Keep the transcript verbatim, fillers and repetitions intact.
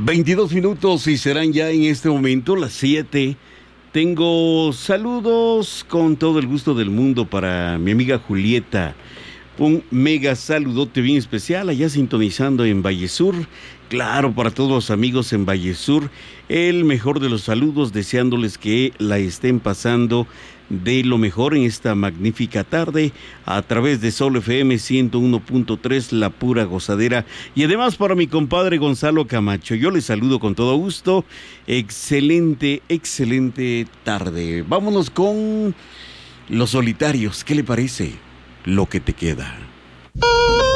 veintidós minutos y serán ya en este momento las siete. Tengo saludos con todo el gusto del mundo para mi amiga Julieta. Un mega saludote bien especial allá sintonizando en Vallesur. Claro, para todos los amigos en Vallesur, el mejor de los saludos, deseándoles que la estén pasando de lo mejor en esta magnífica tarde a través de Sol F M ciento uno punto tres, la pura gozadera. Y además para mi compadre Gonzalo Camacho, yo les saludo con todo gusto. Excelente, excelente tarde. Vámonos con Los Solitarios. ¿Qué le parece? Lo que te queda.